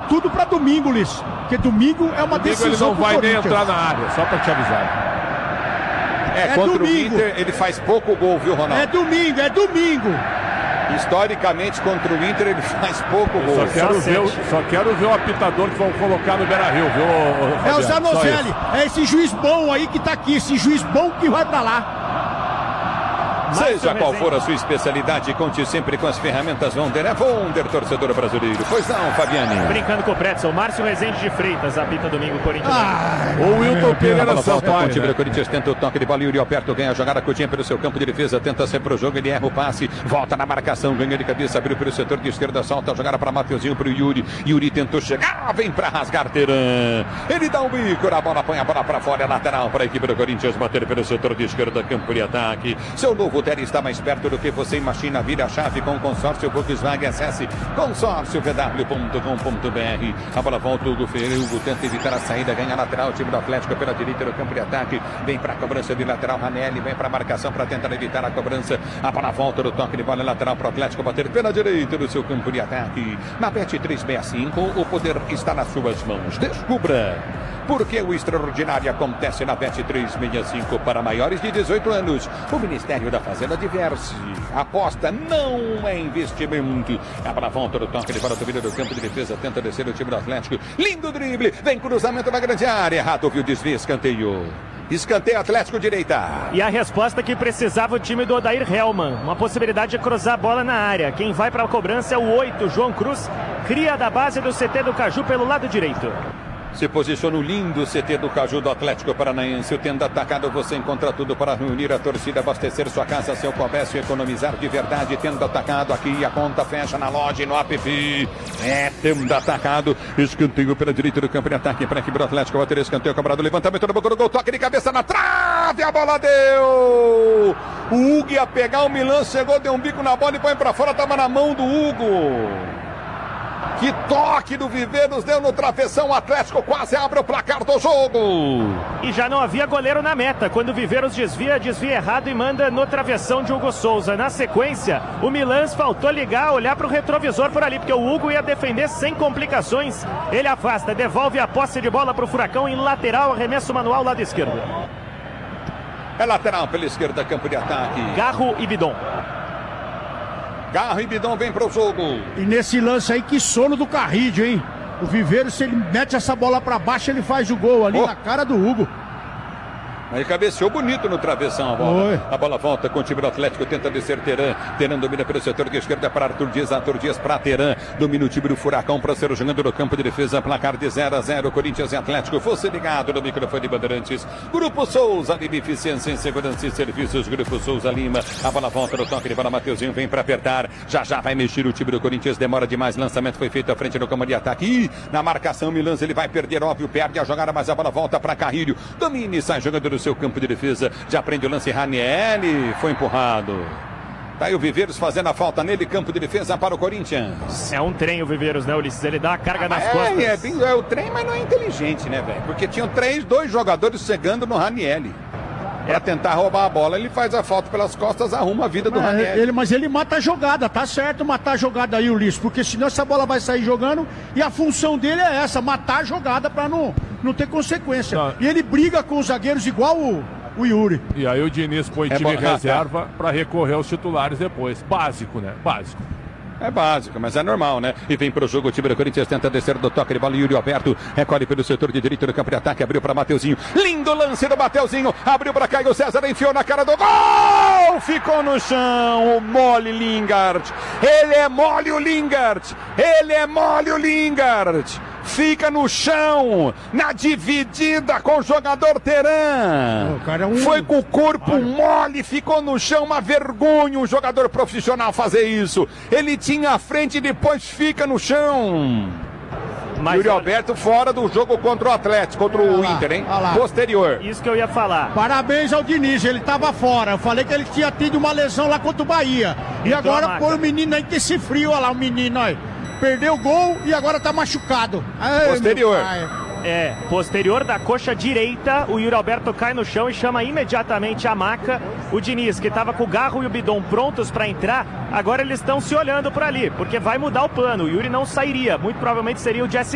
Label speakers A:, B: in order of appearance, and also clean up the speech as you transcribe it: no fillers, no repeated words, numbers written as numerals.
A: tudo para domingo, Liz. Porque domingo é uma decisão.
B: Ele não vai nem entrar na área, só para te avisar.
C: Contra domingo. O Inter ele faz pouco gol, viu, Ronaldo?
A: É domingo.
C: Historicamente, contra o Inter, ele faz pouco gol.
B: Só quero ver o apitador que vão colocar no Beira-Rio, viu,
A: É o Zanozelli. É esse juiz bom aí que tá aqui. Esse juiz bom que vai pra lá.
C: Seja qual for a sua especialidade, conte sempre com as ferramentas Wonder. É Wonder, torcedor brasileiro. Pois não, Fabiane.
D: Brincando com o Pretzel, Márcio Rezende de Freitas, apita domingo, Corinthians.
B: O Wilton Pereira Sampaio.
C: O Corinthians tenta o toque de bola, Yuri Alberto ganha a jogada, Coutinho pelo seu campo de defesa, tenta ser pro jogo, ele erra o passe, volta na marcação, ganha de cabeça, abriu pelo setor de esquerda, solta a jogada para Mateuzinho, pro Yuri. Yuri tentou chegar, vem para rasgar Teran. Ele dá um bico na bola, põe a bola para fora, é lateral para a equipe do Corinthians, bater pelo setor de esquerda, campo de ataque. Seu novo Terry está mais perto do que você imagina. Vira a chave com o consórcio Volkswagen. Acesse consórciovw.com.br. A bola volta, Hugo Ferreira. Hugo tenta evitar a saída, ganha a lateral. O time do Atlético pela direita do campo de ataque. Vem para a cobrança de lateral. Ranelli vem para a marcação para tentar evitar a cobrança. A bola volta do toque de bola lateral para o Atlético bater pela direita do seu campo de ataque. Na Bet 365, o poder está nas suas mãos. Descubra porque o extraordinário acontece na Bet 365 para maiores de 18 anos. O Ministério da Fazenda diverte. Aposta não é investimento. A bola volta do toque de bola do vídeo do campo de defesa. Tenta descer o time do Atlético. Lindo drible. Vem cruzamento na grande área. Errado, viu? Desvio, escanteio. Escanteio Atlético direita.
D: E a resposta que precisava o time do Odair Hellmann. Uma possibilidade de cruzar a bola na área. Quem vai para a cobrança é o 8, João Cruz. Cria da base do CT do Caju pelo lado direito.
C: Se posiciona o lindo CT do Caju do Atlético Paranaense. O tenda atacado, você encontra tudo para reunir a torcida, abastecer sua casa, seu comércio, economizar de verdade. Tenda atacado aqui, a conta fecha na loja e no app. É tenda atacado. Escanteio pela direita do campo de ataque para a equipe do Atlético. Bater escanteio, cobrado, levantamento no boca do gol, toque de cabeça na trave, a bola deu. O Hugo ia pegar, o Milan chegou, deu um bico na bola e põe para fora, estava na mão do Hugo. Que toque do Viveiros, deu no travessão, o Atlético quase abre o placar do jogo.
D: E já não havia goleiro na meta, quando o Viveiros desvia errado e manda no travessão de Hugo Souza. Na sequência, o Milans faltou ligar, olhar para o retrovisor por ali, porque o Hugo ia defender sem complicações. Ele afasta, devolve a posse de bola para o Furacão em lateral, arremesso manual, lado esquerdo.
C: É lateral pela esquerda, campo de ataque.
D: Garro e Bidon.
C: Garro e Bidon vem pro jogo.
A: E nesse lance aí, que sono do Carrídio, hein? O Viveiro, se ele mete essa bola pra baixo, ele faz o gol ali na cara do Hugo.
C: Aí cabeceou bonito no travessão a bola. Oi. A bola volta com o time do Atlético, tenta descer Teran. Teran domina pelo setor de esquerda para Arthur Dias para Teran. Domina o time do Furacão para ser jogando no campo de defesa. Placar de 0-0, Corinthians e Atlético. Fosse ligado no microfone de Bandeirantes. Grupo Souza, de Eficiência em Segurança e Serviços. Grupo Souza Lima. A bola volta no toque de bola. Mateuzinho vem para apertar. Já vai mexer o time do Corinthians. Demora demais. Lançamento foi feito à frente do campo de ataque. E na marcação, Milans ele vai perder, óbvio, perde a jogada, mas a bola volta para Carrilho. Domina e sai jogando no seu campo de defesa, já prende o lance. Ranieri foi empurrado. Tá aí o Viveiros fazendo a falta nele, campo de defesa para o Corinthians.
D: É um trem o Viveiros, né, Ulisses? Ele dá a carga nas costas.
C: É o trem, mas não é inteligente, né, velho? Porque tinham dois jogadores chegando no Ranieri. Para tentar roubar a bola, ele faz a falta pelas costas, arruma a vida do Ranieri.
A: Mas ele mata a jogada, tá certo matar a jogada aí, Ulisses, porque senão essa bola vai sair jogando e a função dele é essa, matar a jogada para não ter consequência. Não. E ele briga com os zagueiros igual o Yuri.
B: E aí o Diniz põe time reserva para recorrer aos titulares depois. Básico, né? Básico.
C: É básico, mas é normal, né? E vem pro jogo o time do Corinthians, tenta descer do toque de bola. Yuri Alberto recolhe pelo setor de direito do campo de ataque, abriu para Mateuzinho. Lindo lance do Mateuzinho, abriu para Caio César, enfiou na cara do gol! Ficou no chão o mole Lingard. Ele é mole o Lingard. Fica no chão, na dividida com o jogador Teran. Foi com o corpo mole, ficou no chão, uma vergonha um jogador profissional fazer isso. Ele tinha a frente e depois fica no chão. Yuri Alberto fora do jogo contra o Atlético, contra o Inter, hein? Posterior.
D: Isso que eu ia falar.
A: Parabéns ao Diniz, ele tava fora. Eu falei que ele tinha tido uma lesão lá contra o Bahia. E agora põe o menino aí que esse frio, olha lá o menino aí. Perdeu o gol e agora tá machucado. Ai,
C: posterior.
D: Posterior da coxa direita, o Yuri Alberto cai no chão e chama imediatamente a maca. O Diniz, que estava com o Garro e o Bidon prontos para entrar, agora eles estão se olhando por ali, porque vai mudar o plano. O Yuri não sairia, muito provavelmente seria o Jesse